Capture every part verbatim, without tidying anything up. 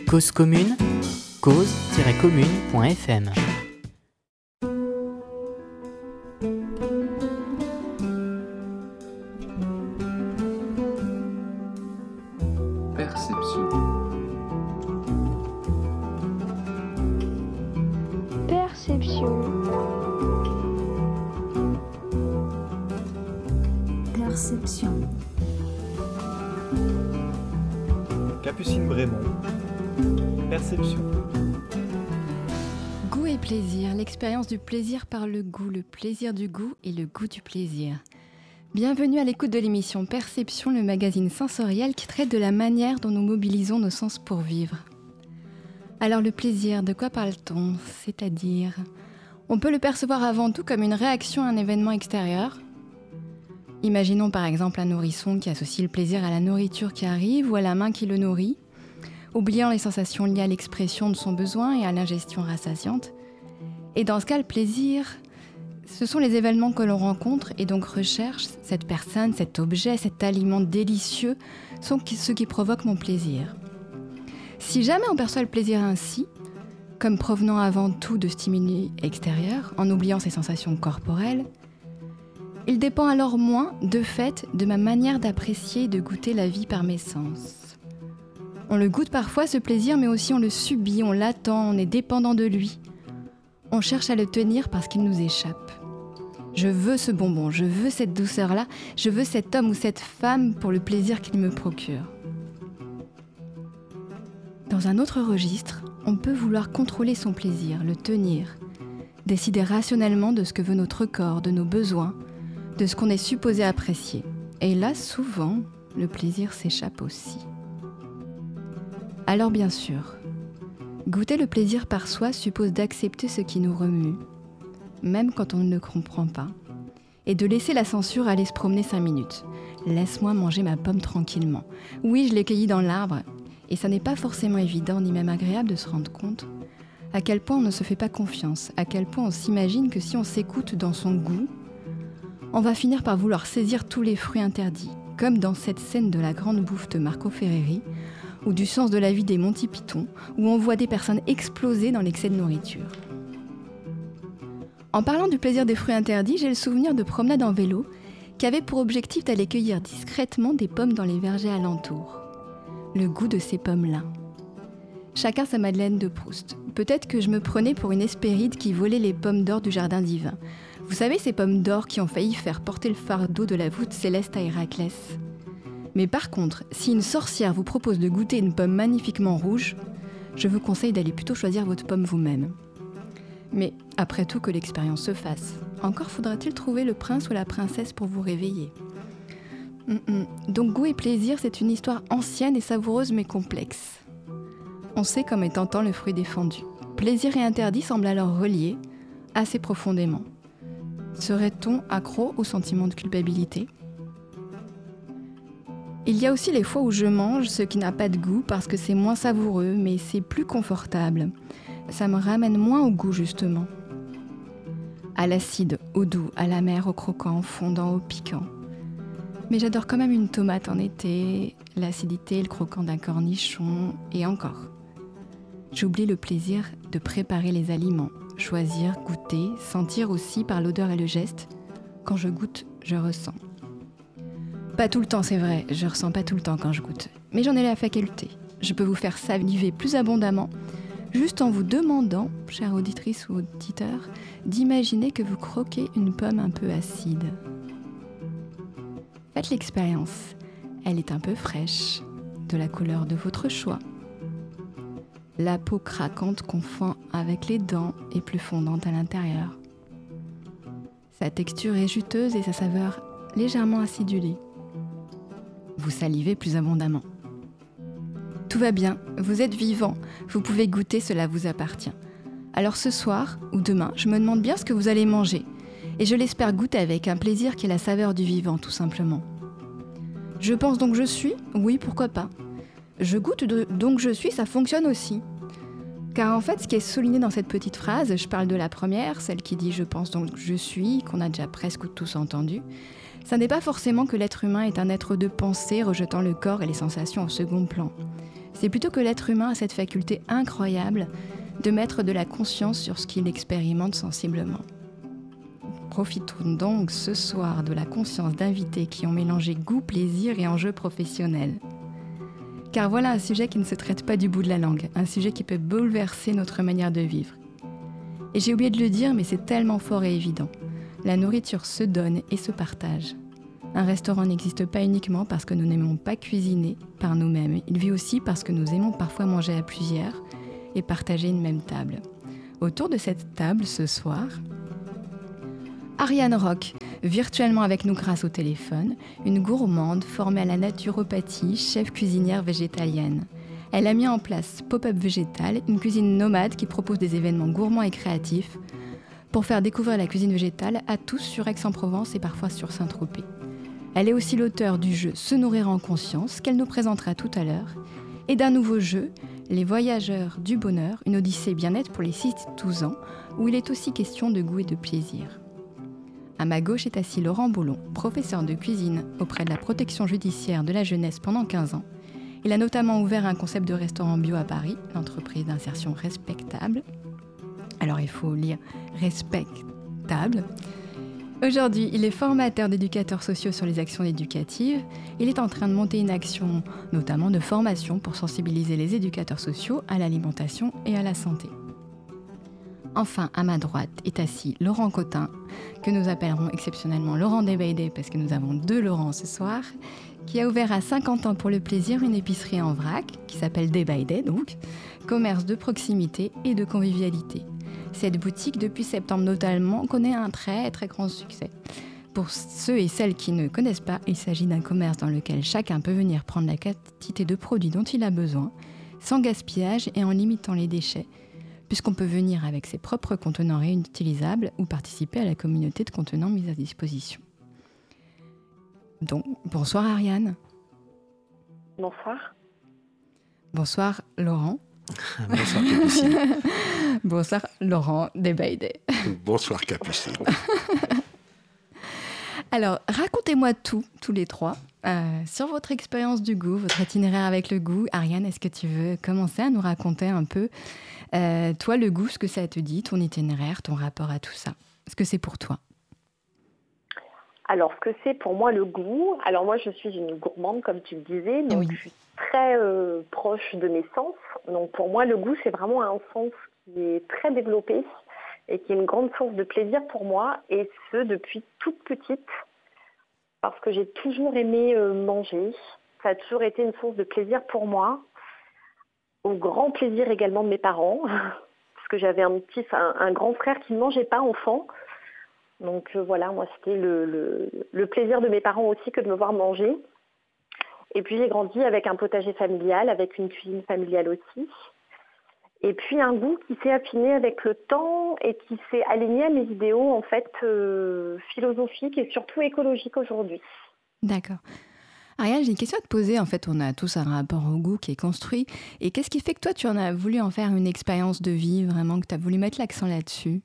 Cause commune, cause tiret commune point f m. Perception. Perception. Perception. Capucine Brémond. Perception. Goût et plaisir, l'expérience du plaisir par le goût, le plaisir du goût et le goût du plaisir. Bienvenue à l'écoute de l'émission Perception, le magazine sensoriel qui traite de la manière dont nous mobilisons nos sens pour vivre. Alors le plaisir, de quoi parle-t-on ? C'est-à-dire, on peut le percevoir avant tout comme une réaction à un événement extérieur. Imaginons par exemple un nourrisson qui associe le plaisir à la nourriture qui arrive ou à la main qui le nourrit, oubliant les sensations liées à l'expression de son besoin et à l'ingestion rassasiante. Et dans ce cas, le plaisir, ce sont les événements que l'on rencontre et donc recherche, cette personne, cet objet, cet aliment délicieux, sont ceux qui provoquent mon plaisir. Si jamais on perçoit le plaisir ainsi, comme provenant avant tout de stimuli extérieurs, en oubliant ses sensations corporelles, il dépend alors moins, de fait, de ma manière d'apprécier et de goûter la vie par mes sens. On le goûte parfois, ce plaisir, mais aussi on le subit, on l'attend, on est dépendant de lui. On cherche à le tenir parce qu'il nous échappe. Je veux ce bonbon, je veux cette douceur-là, je veux cet homme ou cette femme pour le plaisir qu'il me procure. Dans un autre registre, on peut vouloir contrôler son plaisir, le tenir, décider rationnellement de ce que veut notre corps, de nos besoins, de ce qu'on est supposé apprécier. Et là, souvent, le plaisir s'échappe aussi. Alors bien sûr, goûter le plaisir par soi suppose d'accepter ce qui nous remue, même quand on ne le comprend pas, et de laisser la censure aller se promener cinq minutes. Laisse-moi manger ma pomme tranquillement. Oui, je l'ai cueillie dans l'arbre, et ça n'est pas forcément évident ni même agréable de se rendre compte à quel point on ne se fait pas confiance, à quel point on s'imagine que si on s'écoute dans son goût, on va finir par vouloir saisir tous les fruits interdits, comme dans cette scène de la grande bouffe de Marco Ferreri, ou du sens de la vie des Monty Python, où on voit des personnes exploser dans l'excès de nourriture. En parlant du plaisir des fruits interdits, j'ai le souvenir de promenades en vélo qui avaient pour objectif d'aller cueillir discrètement des pommes dans les vergers alentours. Le goût de ces pommes-là. Chacun sa Madeleine de Proust. Peut-être que je me prenais pour une Hespéride qui volait les pommes d'or du jardin divin. Vous savez, ces pommes d'or qui ont failli faire porter le fardeau de la voûte céleste à Héraclès. Mais par contre, si une sorcière vous propose de goûter une pomme magnifiquement rouge, je vous conseille d'aller plutôt choisir votre pomme vous-même. Mais après tout, que l'expérience se fasse. Encore faudra-t-il trouver le prince ou la princesse pour vous réveiller. Mm-mm. Donc goût et plaisir, c'est une histoire ancienne et savoureuse mais complexe. On sait comme est tentant le fruit défendu. Plaisir et interdit semblent alors reliés, assez profondément. Serait-on accro au sentiment de culpabilité ? Il y a aussi les fois où je mange ce qui n'a pas de goût parce que c'est moins savoureux, mais c'est plus confortable. Ça me ramène moins au goût, justement. À l'acide, au doux, à l'amer, au croquant, au fondant, au piquant. Mais j'adore quand même une tomate en été, l'acidité et le croquant d'un cornichon, et encore. J'oublie le plaisir de préparer les aliments, choisir, goûter, sentir aussi par l'odeur et le geste. Quand je goûte, je ressens. Pas tout le temps, c'est vrai, je ressens pas tout le temps quand je goûte. Mais j'en ai la faculté. Je peux vous faire saliver plus abondamment, juste en vous demandant, chère auditrice ou auditeur, d'imaginer que vous croquez une pomme un peu acide. Faites l'expérience. Elle est un peu fraîche, de la couleur de votre choix. La peau craquante qu'on fend avec les dents et plus fondante à l'intérieur. Sa texture est juteuse et sa saveur légèrement acidulée. Vous salivez plus abondamment. Tout va bien, vous êtes vivant, vous pouvez goûter, cela vous appartient. Alors ce soir ou demain, je me demande bien ce que vous allez manger. Et je l'espère goûter avec un plaisir qui est la saveur du vivant, tout simplement. Je pense donc je suis ? Oui, pourquoi pas. Je goûte donc je suis, ça fonctionne aussi. Car en fait, ce qui est souligné dans cette petite phrase, je parle de la première, celle qui dit « je pense donc je suis », qu'on a déjà presque tous entendu, ça n'est pas forcément que l'être humain est un être de pensée rejetant le corps et les sensations au second plan. c'est plutôt que l'être humain a cette faculté incroyable de mettre de la conscience sur ce qu'il expérimente sensiblement. Profitons donc ce soir de la conscience d'invités qui ont mélangé goût, plaisir et enjeux professionnels. Car voilà un sujet qui ne se traite pas du bout de la langue, un sujet qui peut bouleverser notre manière de vivre. Et j'ai oublié de le dire, mais c'est tellement fort et évident. La nourriture se donne et se partage. Un restaurant n'existe pas uniquement parce que nous n'aimons pas cuisiner par nous-mêmes. Il vit aussi parce que nous aimons parfois manger à plusieurs et partager une même table. Autour de cette table, ce soir, Ariane Roch, virtuellement avec nous grâce au téléphone, une gourmande formée à la naturopathie, chef cuisinière végétalienne. Elle a mis en place Pop-up Végétal, une cuisine nomade qui propose des événements gourmands et créatifs pour faire découvrir la cuisine végétale à tous sur Aix-en-Provence et parfois sur Saint-Tropez. Elle est aussi l'auteure du jeu Se nourrir en conscience, qu'elle nous présentera tout à l'heure, et d'un nouveau jeu, Les Voyageurs du Bonheur, une odyssée bien-être pour les six douze ans, où il est aussi question de goût et de plaisir. À ma gauche est assis Laurent Boulon, professeur de cuisine auprès de la protection judiciaire de la jeunesse pendant quinze ans. Il a notamment ouvert un concept de restaurant bio à Paris, l'entreprise d'insertion respectable. Alors il faut lire respectable. Aujourd'hui, il est formateur d'éducateurs sociaux sur les actions éducatives. Il est en train de monter une action, notamment de formation, pour sensibiliser les éducateurs sociaux à l'alimentation et à la santé. Enfin, à ma droite est assis Laurent Cotin, que nous appellerons exceptionnellement Laurent Day by Day, parce que nous avons deux Laurent ce soir, qui a ouvert à cinquante ans pour le plaisir une épicerie en vrac, qui s'appelle Day by Day donc, commerce de proximité et de convivialité. Cette boutique, depuis septembre notamment, connaît un très très grand succès. Pour ceux et celles qui ne connaissent pas, il s'agit d'un commerce dans lequel chacun peut venir prendre la quantité de produits dont il a besoin, sans gaspillage et en limitant les déchets, puisqu'on peut venir avec ses propres contenants réutilisables ou participer à la communauté de contenants mis à disposition. Donc, bonsoir Ariane. Bonsoir. Bonsoir Laurent. Bonsoir Capucine. Bonsoir Laurent Day by Day. Bonsoir Capucine. Alors, racontez-moi tout, tous les trois, euh, sur votre expérience du goût, votre itinéraire avec le goût. Ariane, est-ce que tu veux commencer à nous raconter un peu, euh, toi, le goût, ce que ça te dit, ton itinéraire, ton rapport à tout ça? Ce que c'est pour toi? Alors, ce que c'est pour moi le goût, alors moi je suis une gourmande comme tu le disais, donc oui. Je suis très euh, proche de mes sens. Donc pour moi le goût c'est vraiment un sens qui est très développé et qui est une grande source de plaisir pour moi, et ce depuis toute petite, parce que j'ai toujours aimé euh, manger. Ça a toujours été une source de plaisir pour moi, au grand plaisir également de mes parents, parce que j'avais un petit, un, un grand frère qui ne mangeait pas enfant. Donc euh, voilà, moi c'était le, le, le plaisir de mes parents aussi que de me voir manger. Et puis j'ai grandi avec un potager familial, avec une cuisine familiale aussi. Et puis un goût qui s'est affiné avec le temps et qui s'est aligné à mes idéaux en fait euh, philosophiques et surtout écologiques aujourd'hui. D'accord. Ariane, j'ai une question à te poser. En fait, on a tous un rapport au goût qui est construit. Et qu'est-ce qui fait que toi, tu en as voulu en faire une expérience de vie, vraiment, que tu as voulu mettre l'accent là-dessus?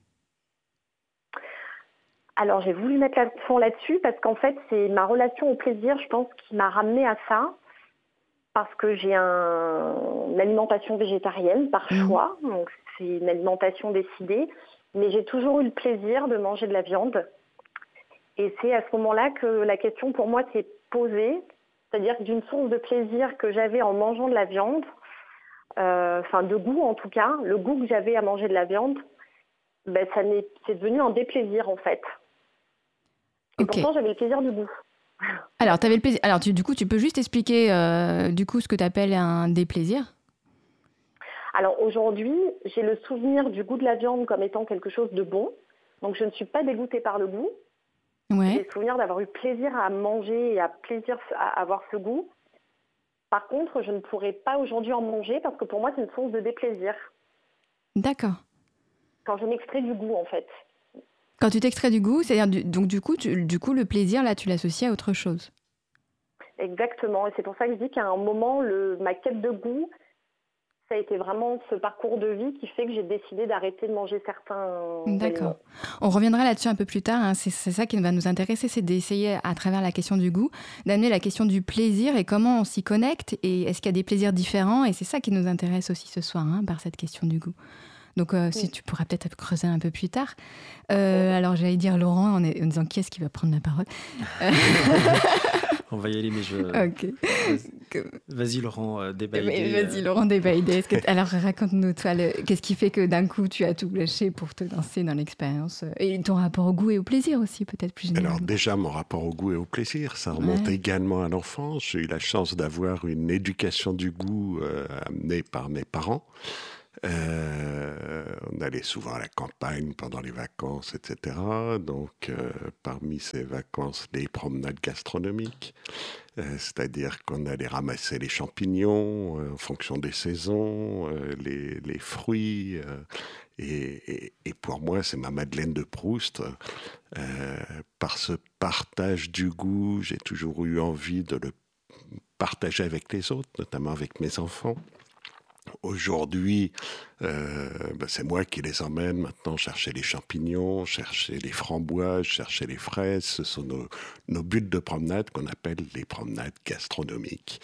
Alors, j'ai voulu mettre l'accent là-dessus parce qu'en fait, c'est ma relation au plaisir, je pense, qui m'a ramenée à ça. Parce que j'ai un, une alimentation végétarienne par choix. Mmh. Donc, c'est une alimentation décidée. Mais j'ai toujours eu le plaisir de manger de la viande. Et c'est à ce moment-là que la question pour moi s'est posée. C'est-à-dire d'une source de plaisir que j'avais en mangeant de la viande, euh, enfin de goût en tout cas, le goût que j'avais à manger de la viande, ben, ça n'est, c'est devenu un déplaisir en fait. Et okay. Pourtant, j'avais le plaisir du goût. Alors, t'avais le plaisir. Alors, tu, du coup, tu peux juste expliquer euh, du coup ce que tu appelles un déplaisir? Alors, aujourd'hui, j'ai le souvenir du goût de la viande comme étant quelque chose de bon. Donc, je ne suis pas dégoûtée par le goût. Ouais. J'ai le souvenir d'avoir eu plaisir à manger et à plaisir à avoir ce goût. Par contre, je ne pourrais pas aujourd'hui en manger parce que pour moi, c'est une source de déplaisir. D'accord. Quand je m'extrais du goût, en fait. Quand tu t'extrais du goût, c'est-à-dire du, donc du coup, tu, du coup, le plaisir, là, tu l'associes à autre chose. Exactement. Et c'est pour ça que je dis qu'à un moment, le, ma quête de goût ça a été vraiment ce parcours de vie qui fait que j'ai décidé d'arrêter de manger certains D'accord. aliments. On reviendra là-dessus un peu plus tard. Hein. C'est, c'est ça qui va nous intéresser, c'est d'essayer, à travers la question du goût, d'amener la question du plaisir et comment on s'y connecte et est-ce qu'il y a des plaisirs différents. Et c'est ça qui nous intéresse aussi ce soir, hein, par cette question du goût. Donc, euh, si Oui. tu pourras peut-être creuser un peu plus tard. Euh, alors, j'allais dire Laurent, en, est- en disant qui est-ce qui va prendre la parole. Euh, On va y aller, mais je. Ok. Vas-y, Que- vas-y, Laurent, euh, déballer. Mais vas-y, Laurent Desbaïdé. Est-ce que t- Alors, raconte-nous, toi, le... qu'est-ce qui fait que d'un coup, tu as tout lâché pour te lancer dans l'expérience euh, et ton rapport au goût et au plaisir aussi, peut-être plus Alors généralement. déjà, mon rapport au goût et au plaisir, ça remonte Ouais. également à l'enfance. J'ai eu la chance d'avoir une éducation du goût euh, amenée par mes parents. Euh, on allait souvent à la campagne pendant les vacances, et cetera. Donc, euh, parmi ces vacances, les promenades gastronomiques, euh, c'est-à-dire qu'on allait ramasser les champignons euh, en fonction des saisons, euh, les, les fruits. euh, et, et- et pour moi, c'est ma Madeleine de Proust. Euh, par ce partage du goût, j'ai toujours eu envie de le partager avec les autres, notamment avec mes enfants. Aujourd'hui, euh, ben, c'est moi qui les emmène maintenant chercher les champignons, chercher les framboises, chercher les fraises. Ce sont nos, nos buts de promenade qu'on appelle les promenades gastronomiques.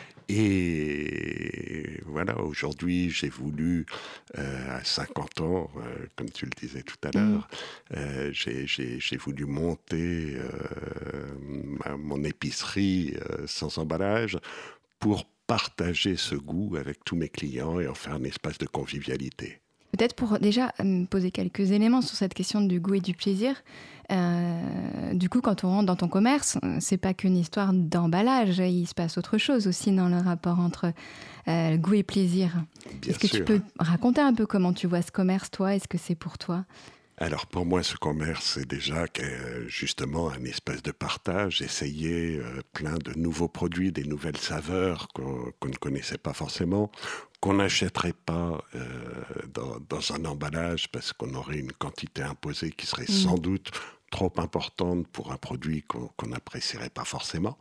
Et voilà, aujourd'hui, j'ai voulu, euh, à cinquante ans, euh, comme tu le disais tout à l'heure, euh, j'ai, j'ai- j'ai voulu monter euh, ma- mon épicerie euh, sans emballage pour partager ce goût avec tous mes clients et en faire un espace de convivialité. Peut-être pour déjà euh, poser quelques éléments sur cette question du goût et du plaisir. Euh, du coup, quand on rentre dans ton commerce, euh, c'est pas qu'une histoire d'emballage. Il se passe autre chose aussi dans le rapport entre euh, goût et plaisir. Bien Est-ce que sûr. tu peux raconter un peu comment tu vois ce commerce, toi? Est-ce que c'est pour toi? Alors pour moi, ce commerce, c'est déjà que, justement un espace de partage, essayer euh, plein de nouveaux produits, des nouvelles saveurs qu'on, qu'on ne connaissait pas forcément, qu'on n'achèterait pas euh, dans, dans un emballage parce qu'on aurait une quantité imposée qui serait sans doute trop importante pour un produit qu'on qu'on n'apprécierait pas forcément.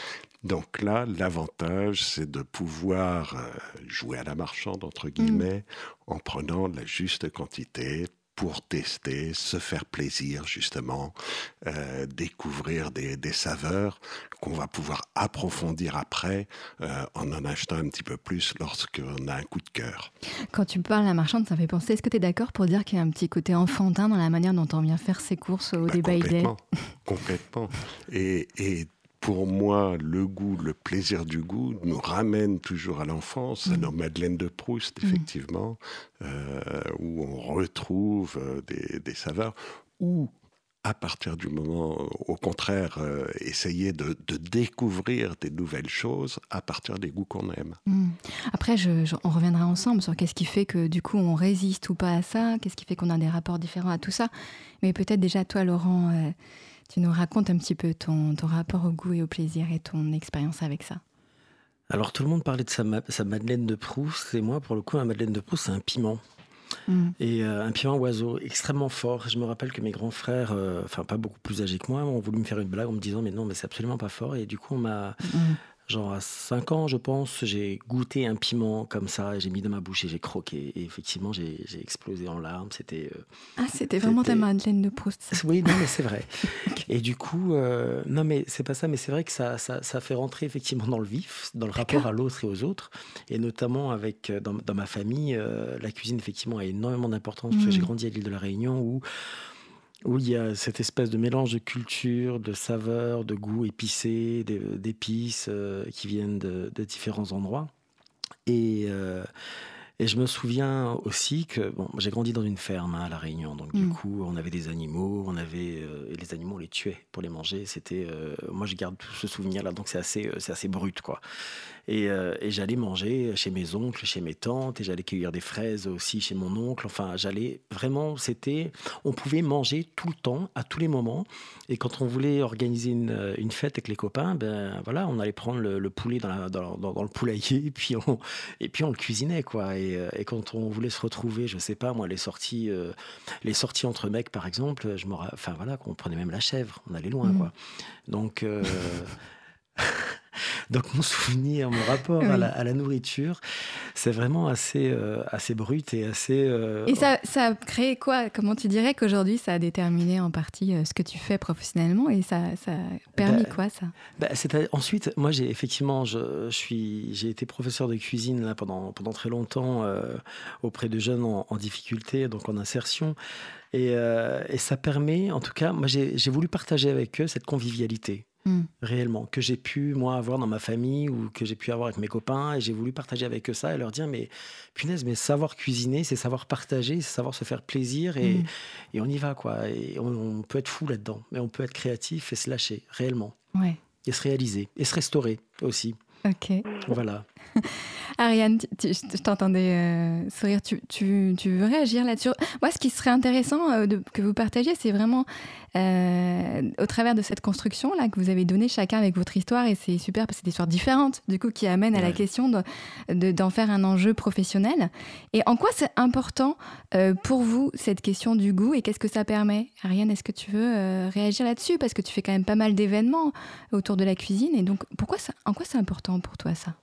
Donc là, l'avantage, c'est de pouvoir euh, jouer à la marchande, entre guillemets, en prenant la juste quantité pour tester, se faire plaisir, justement, euh, découvrir des, des saveurs qu'on va pouvoir approfondir après euh, en en achetant un petit peu plus lorsqu'on a un coup de cœur. Quand tu parles à la marchande, ça me fait penser. Est-ce que tu es d'accord pour dire qu'il y a un petit côté enfantin dans la manière dont on vient faire ses courses au Bah, Day by Day? complètement, complètement. Et, et pour moi, le goût, le plaisir du goût nous ramène toujours à l'enfance, à nos Madeleines de Proust, effectivement, euh, où on retrouve euh, des, des saveurs, ou à partir du moment, au contraire, euh, essayer de, de découvrir des nouvelles choses à partir des goûts qu'on aime. Mm. Après, je- je- on reviendra ensemble sur qu'est-ce qui fait que du coup on résiste ou pas à ça, qu'est-ce qui fait qu'on a des rapports différents à tout ça. Mais peut-être déjà toi, Laurent, euh, tu nous racontes un petit peu ton, ton rapport au goût et au plaisir et ton expérience avec ça. Alors, tout le monde parlait de sa, ma- sa Madeleine de Proust, et moi, pour le coup, ma Madeleine de Proust, c'est un piment. Mm. Et euh, un piment oiseau extrêmement fort. Je me rappelle que mes grands frères, euh, enfin pas beaucoup plus âgés que moi, ont voulu me faire une blague en me disant mais non, mais c'est absolument pas fort. Et du coup, on m'a, Mm. genre à cinq ans, je pense, j'ai goûté un piment comme ça, et j'ai mis dans ma bouche et j'ai croqué. Et effectivement, j'ai, j'ai explosé en larmes. C'était. euh, Ah, c'était vraiment ta C'était- Madeleine de Proust. ça. Oui, non, mais c'est vrai. Et du coup, euh, non, mais c'est pas ça, mais c'est vrai que ça, ça, ça fait rentrer effectivement dans le vif, dans le rapport à l'autre et aux autres. Et notamment avec, euh, dans, dans ma famille, euh, la cuisine, effectivement, a énormément d'importance. Parce que Mm. j'ai grandi à l'île de la Réunion où, où il y a cette espèce de mélange de culture, de saveurs, de goûts épicés, d'é- d'épices euh, qui viennent de, de différents endroits. Et. euh, Et je me souviens aussi que bon, j'ai grandi dans une ferme hein, à La Réunion, donc du Mm. coup on avait des animaux, on avait euh, et les animaux on les tuait pour les manger. C'était, euh, moi je garde tout ce souvenir-là, donc c'est assez, euh, c'est assez brut quoi. Et, euh, et j'allais manger chez mes oncles, chez mes tantes, et j'allais cueillir des fraises aussi chez mon oncle. Enfin, j'allais vraiment, c'était, on pouvait manger tout le temps, à tous les moments. Et quand on voulait organiser une, une fête avec les copains, ben voilà, on allait prendre le, le poulet dans, la- dans, dans- dans le poulailler, et puis on, et puis on le cuisinait quoi. Et, euh, et quand on voulait se retrouver, je sais pas moi, les sorties, euh, les sorties entre mecs par exemple, je me, ra- enfin voilà, on prenait même la chèvre, on allait loin Mm. quoi. Donc euh, Donc mon souvenir, mon rapport Oui. à, la, à la nourriture, c'est vraiment assez, euh, assez brut et assez... euh, Et ça, ça a créé quoi? Comment tu dirais qu'aujourd'hui, ça a déterminé en partie euh, ce que tu fais professionnellement et ça, ça a permis bah, quoi, ça? bah, c'est- ensuite, moi, j'ai effectivement, je, je suis, j'ai été professeur de cuisine là, pendant, pendant très longtemps euh, auprès de jeunes en, en difficulté, donc en insertion. Et, euh, et ça permet, en tout cas, moi, j'ai j'ai voulu partager avec eux cette convivialité. Mm. Réellement, que j'ai pu, moi, avoir dans ma famille ou que j'ai pu avoir avec mes copains. Et j'ai voulu partager avec eux ça et leur dire, mais punaise, mais savoir cuisiner, c'est savoir partager, c'est savoir se faire plaisir et, Mm. et on y va, quoi. Et on, on peut être fou là-dedans, mais on peut être créatif et se lâcher, réellement. Ouais, Et se réaliser, et se restaurer aussi. ok. Voilà. Ariane, tu- tu- je t'entendais euh, sourire. Tu, tu, tu veux réagir là-dessus? Moi, ce qui serait intéressant euh, de- que vous partagiez, c'est vraiment euh, au travers de cette construction là que vous avez donnée chacun avec votre histoire, et c'est super parce que c'est des histoires différentes, du coup, qui amènent à la Ouais. question de, de- d'en faire un enjeu professionnel. Et en quoi c'est important euh, pour vous cette question du goût et qu'est-ce que ça permet? Ariane, est-ce que tu veux euh, réagir là-dessus parce que tu fais quand même pas mal d'événements autour de la cuisine, et donc pourquoi ça, en quoi c'est important pour toi ça?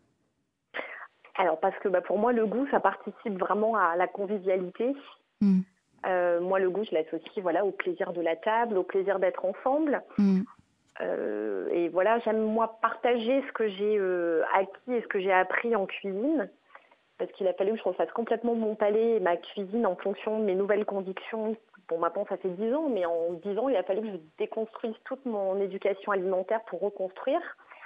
Alors parce que bah, pour moi, le goût, ça participe vraiment à la convivialité. Mm. Euh, moi, le goût, je l'associe voilà, au plaisir de la table, au plaisir d'être ensemble. Mm. Euh, et voilà, j'aime moi partager ce que j'ai euh, acquis et ce que j'ai appris en cuisine. Parce qu'il a fallu que je refasse complètement mon palais et ma cuisine en fonction de mes nouvelles convictions. Bon, maintenant, ça fait dix ans, mais en dix ans, il a fallu que je déconstruise toute mon éducation alimentaire pour reconstruire.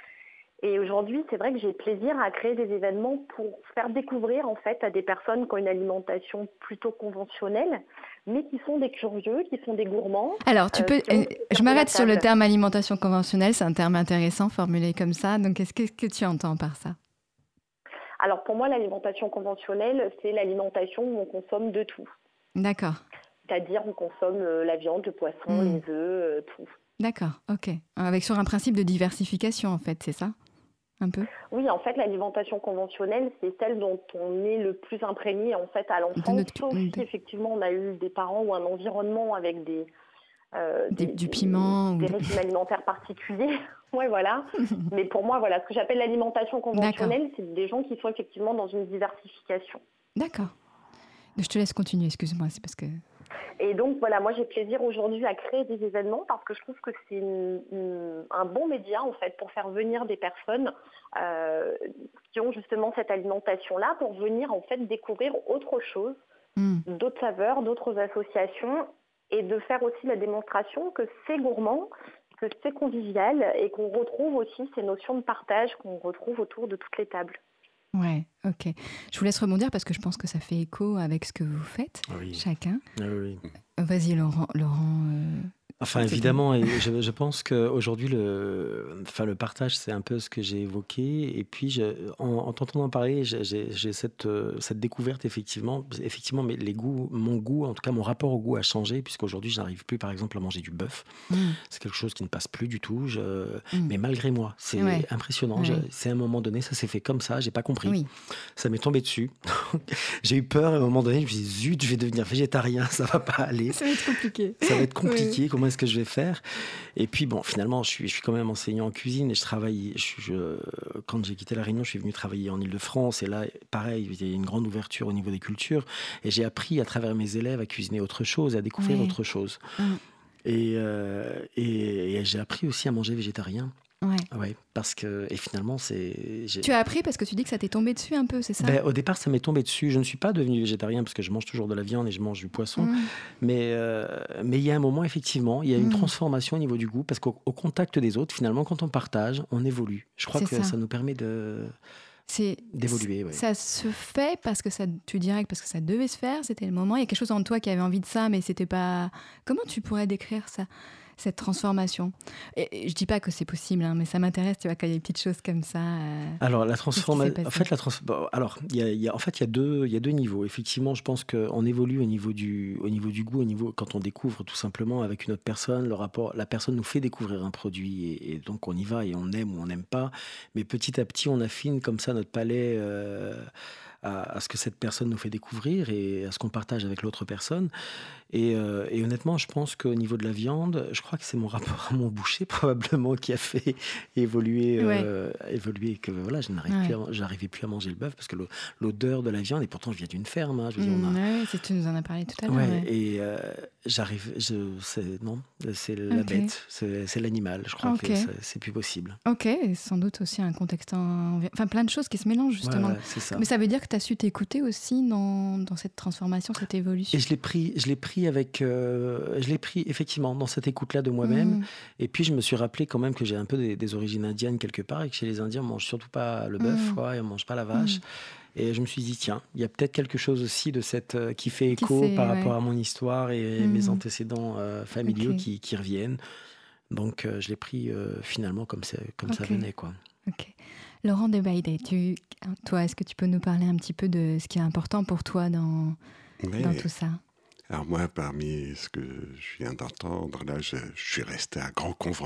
Et aujourd'hui, c'est vrai que j'ai plaisir à créer des événements pour faire découvrir en fait à des personnes qui ont une alimentation plutôt conventionnelle, mais qui sont des curieux, qui sont des gourmands. Alors, tu euh, peux. qui ont euh, envie de je faire de la m'arrête sur le table. terme alimentation conventionnelle. C'est un terme intéressant formulé comme ça. Donc, qu'est-ce que, que tu entends par ça? Alors pour moi, l'alimentation conventionnelle, c'est l'alimentation où on consomme de tout. D'accord. C'est-à-dire on consomme euh, la viande, le poisson, Mm. les œufs, euh, tout. D'accord. Ok. Avec sur un principe de diversification, en fait, c'est ça? Un peu? Oui, en fait, l'alimentation conventionnelle, c'est celle dont on est le plus imprégné en fait à l'enfance, notre- sauf de- si effectivement on a eu des parents ou un environnement avec des, euh, Des- des- du des- piment ou des des- régimes alimentaires particuliers. Ouais, voilà. Mais pour moi, voilà, ce que j'appelle l'alimentation conventionnelle, c'est des gens qui sont effectivement dans une diversification. D'accord. Je te laisse continuer, excuse-moi, c'est parce que... Et donc, voilà, moi, j'ai plaisir aujourd'hui à créer des événements parce que je trouve que c'est une- une- un bon média, en fait, pour faire venir des personnes euh, qui ont justement cette alimentation-là, pour venir, en fait, découvrir autre chose, Mm. d'autres saveurs, d'autres associations, et de faire aussi la démonstration que c'est gourmand, que c'est convivial, et qu'on retrouve aussi ces notions de partage qu'on retrouve autour de toutes les tables. Ouais, ok. Je vous laisse rebondir parce que je pense que ça fait écho avec ce que vous faites, Oui. chacun. Ah oui. Vas-y, Laurent. Laurent euh, Enfin, C'est évidemment, et je, je pense qu'aujourd'hui, le, enfin, le partage, c'est un peu ce que j'ai évoqué. Et puis, je, en, en t'entendant parler, j'ai, j'ai- j'ai cette, euh, cette découverte, effectivement. Effectivement, mais les goûts, mon goût, en tout cas, mon rapport au goût a changé, puisqu'aujourd'hui, je n'arrive plus, par exemple, à manger du bœuf. mm, C'est quelque chose qui ne passe plus du tout. Je, mm. Mais malgré moi, c'est Ouais. impressionnant. Ouais. Je- c'est à un moment donné, ça s'est fait comme ça, j'ai pas compris. Oui. Ça m'est tombé dessus. J'ai eu peur, à un moment donné, je me suis dit, zut, je vais devenir végétarien, ça va pas aller. Ça va être compliqué. Ça va être compliqué, comment est-ce que je vais faire? Et puis, bon, finalement, je suis, je suis quand même enseignant en cuisine et je travaille. Je, je- quand j'ai quitté La Réunion, je suis venu travailler en Île-de-France. Et là, pareil, il y a une grande ouverture au niveau des cultures. Et j'ai appris à travers mes élèves à cuisiner autre chose, à découvrir Ouais. autre chose. Mm. Et, euh, et, et j'ai appris aussi à manger végétarien. Ouais. Ouais, parce que. Et finalement, c'est. j'ai- Tu as appris parce que tu dis que ça t'est tombé dessus un peu, c'est ça? Ben, au départ, ça m'est tombé dessus. Je ne suis pas devenu végétarien parce que je mange toujours de la viande et je mange du poisson. Mm. Mais euh, mais il y a un moment, effectivement, il y a une Mm. transformation au niveau du goût parce qu'au au contact des autres, finalement, quand on partage, on évolue. Je crois C'est que ça. ça. nous permet de C'est, d'évoluer. Ouais. Ça se fait parce que ça, tu dirais que parce que ça devait se faire, c'était le moment. Il y a quelque chose en toi qui avait envie de ça, mais c'était pas. Comment tu pourrais décrire ça, cette transformation? Et, et je dis pas que c'est possible, hein, mais ça m'intéresse, tu vois, quand il y a des petites choses comme ça. euh, Alors la Qu'est-ce qui s'est transformation, passé en fait la trans... bon, alors il y a, il y a- en fait il y a deux il y a deux niveaux. Effectivement, je pense qu'on évolue au niveau du au niveau du goût, au niveau quand on découvre tout simplement avec une autre personne, le rapport, la personne nous fait découvrir un produit et, et donc on y va et on aime ou on n'aime pas. Mais petit à petit, on affine comme ça notre palais. euh, à, à ce que cette personne nous fait découvrir et à ce qu'on partage avec l'autre personne. Et, euh, et honnêtement, je pense qu'au niveau de la viande, je crois que c'est mon rapport à mon boucher probablement qui a fait évoluer, euh, ouais. évoluer que voilà, je n'arrive ouais. plus à, j'arrivais plus à manger le bœuf parce que le, l'odeur de la viande, et pourtant je viens d'une ferme. Hein, je veux dire, mmh, on a... ouais, c'est, tu nous en as parlé tout à l'heure. Ouais, ouais. Et euh, j'arrive, je, c'est, non, c'est la okay. bête, c'est, c'est l'animal. Je crois okay. que c'est, c'est plus possible. Ok, et sans doute aussi un contexte, en... enfin plein de choses qui se mélangent justement. Ouais, ouais, c'est ça. Mais ça veut dire que tu as su t'écouter aussi dans, dans cette transformation, cette évolution. Et je l'ai pris, je l'ai pris avec, euh, je l'ai pris effectivement dans cette écoute-là de moi-même. Mmh. Et puis je me suis rappelé quand même que j'ai un peu des, des origines indiennes quelque part et que chez les Indiens on mange surtout pas le bœuf, mmh. quoi, et on mange pas la vache. Mmh. Et je me suis dit, tiens, il y a peut-être quelque chose aussi de cette, euh, qui fait écho qui par ouais. rapport à mon histoire et mmh. mes antécédents euh, familiaux okay. qui, qui reviennent. Donc, euh, je l'ai pris euh, finalement comme, comme okay. ça venait, quoi. Ok. Laurent Debaïdé, tu, toi, est-ce que tu peux nous parler un petit peu de ce qui est important pour toi dans, Mais, dans tout ça ? Alors moi, parmi ce que je viens d'entendre, là, je, je suis resté un grand